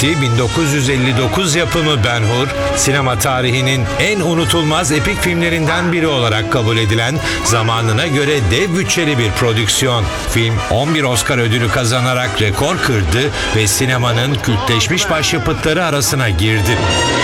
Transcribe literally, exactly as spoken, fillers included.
etti. bin dokuz yüz elli dokuz yapımı Ben-Hur, sinema tarihinin en unutulmaz epik filmlerinden biri olarak kabul edilen, zamanına göre dev bütçeli bir prodüksiyon. Film on bir Oscar ödülü kazanarak rekor kırdı ve sinemanın kültleşmiş başyapıtları arasına girdi.